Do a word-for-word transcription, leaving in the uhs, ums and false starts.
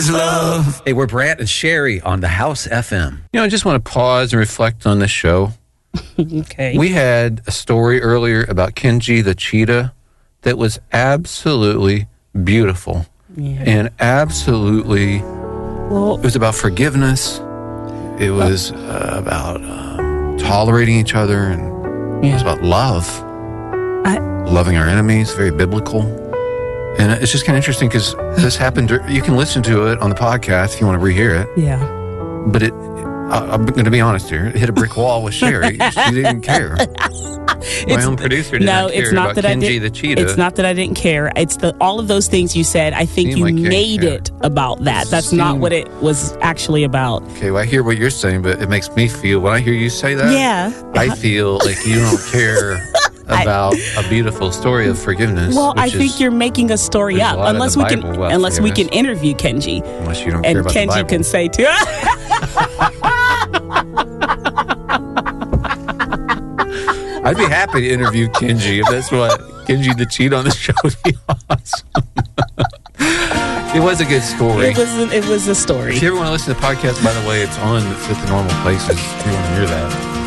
is love. Hey, we're Brant and Sherry on the House F M. You know, I just want to pause and reflect on this show. Okay. We had a story earlier about Kenji the cheetah that was absolutely beautiful. Yeah. And absolutely, Well, it was about forgiveness. It was uh, about um, tolerating each other, and yeah. it was about love. I, Loving our enemies, very biblical. And it's just kind of interesting because this happened. You can listen to it on the podcast if you want to rehear it. yeah. But it, I, I'm going to be honest here, it hit a brick wall with Sherry. She didn't care. My own producer did no, not care it's not about that Kenji I did, the cheetah. It's not that I didn't care. It's the all of those things you said. I think Seemed you like you made didn't it about that. That's not Seemed- what it was actually about. Okay, well, I hear what you're saying, but it makes me feel, when I hear you say that, Yeah. I feel like you don't care about a beautiful story of forgiveness. Well, I which think is- you're making a story there's a up. lot in Unless the we can, Bible about unless we can forgiveness. interview Kenji, Unless you don't care and about the Kenji Bible. can say too. I'd be happy to interview Kenji if that's what Kenji the cheat on the show would be awesome. It was a good story. It was. It was a story. If you ever want to listen to the podcast, by the way, it's on. It's at the normal places if you want to hear that.